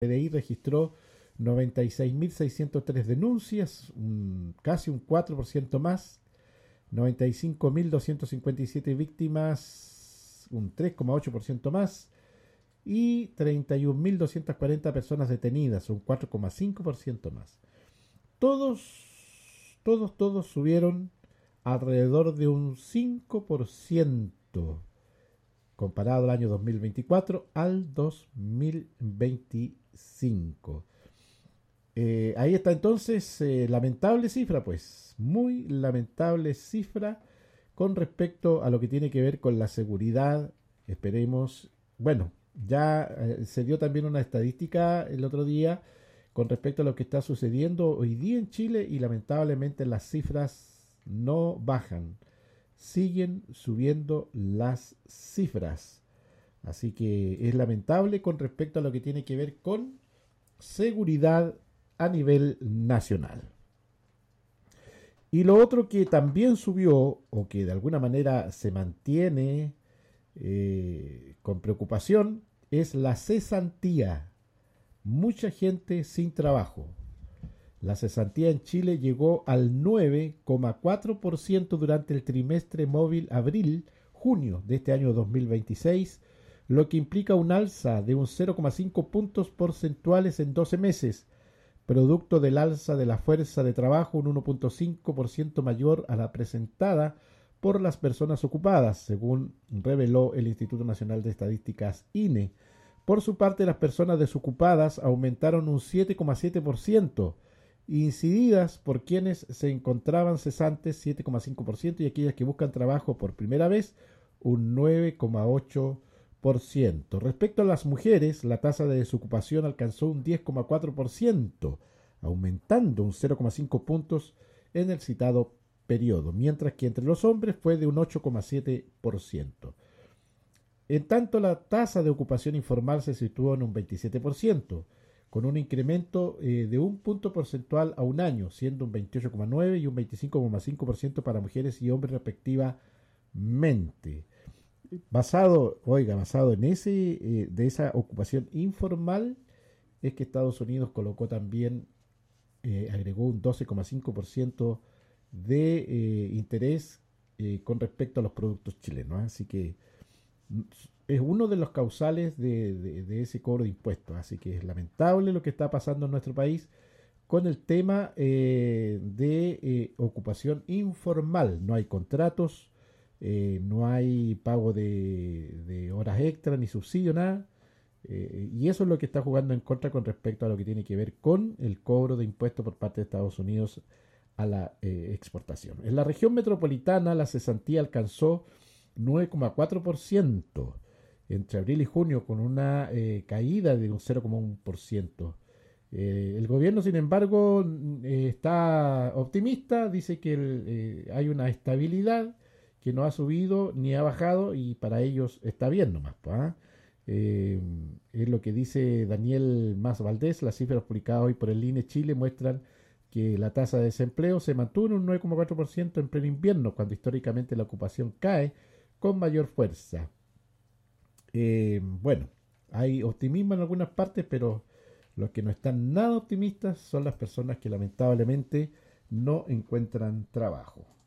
PDI registró 96.603 denuncias, casi un 4% más, 95.257 víctimas, un 3,8% más, y 31.240 personas detenidas, un 4,5% más. Todos subieron alrededor de un 5% comparado al año 2024 al 2025. Ahí está entonces, lamentable cifra, pues, muy lamentable cifra con respecto a lo que tiene que ver con la seguridad. Esperemos, bueno, ya se dio también una estadística el otro día con respecto a lo que está sucediendo hoy día en Chile y lamentablemente las cifras no bajan, siguen subiendo las cifras. Así que es lamentable con respecto a lo que tiene que ver con seguridad a nivel nacional. Y lo otro que también subió, o que de alguna manera se mantiene con preocupación, es la cesantía. Mucha gente sin trabajo. La cesantía en Chile llegó al 9,4% durante el trimestre móvil abril-junio de este año 2026, lo que implica un alza de un 0,5 puntos porcentuales en 12 meses, producto del alza de la fuerza de trabajo, un 1,5% mayor a la presentada por las personas ocupadas, según reveló el Instituto Nacional de Estadísticas INE. Por su parte, las personas desocupadas aumentaron un 7,7%, incididas por quienes se encontraban cesantes 7,5% y aquellas que buscan trabajo por primera vez un 9,8%. Respecto a las mujeres, la tasa de desocupación alcanzó un 10,4%, aumentando un 0,5 puntos en el citado periodo, mientras que entre los hombres fue de un 8,7%. En tanto, la tasa de ocupación informal se situó en un 27%, con un incremento de un punto porcentual a un año, siendo un 28,9% y un 25,5% para mujeres y hombres respectivamente. Basado en de esa ocupación informal, es que Estados Unidos colocó también, agregó un 12,5% de interés con respecto a los productos chilenos. Así que es uno de los causales de ese cobro de impuestos. Así que es lamentable lo que está pasando en nuestro país con el tema de ocupación informal. No hay contratos, no hay pago de horas extra ni subsidio, nada. Y eso es lo que está jugando en contra con respecto a lo que tiene que ver con el cobro de impuestos por parte de Estados Unidos a la exportación. En la región metropolitana la cesantía alcanzó 9,4% entre abril y junio, con una caída de un 0,1%. El gobierno, sin embargo, está optimista, dice que hay una estabilidad, que no ha subido ni ha bajado y para ellos está bien nomás. Es lo que dice Daniel Mas Valdés. Las cifras publicadas hoy por el INE Chile muestran que la tasa de desempleo se mantuvo en un 9,4% en pleno invierno, cuando históricamente la ocupación cae con mayor fuerza. Bueno, hay optimismo en algunas partes, pero los que no están nada optimistas son las personas que lamentablemente no encuentran trabajo.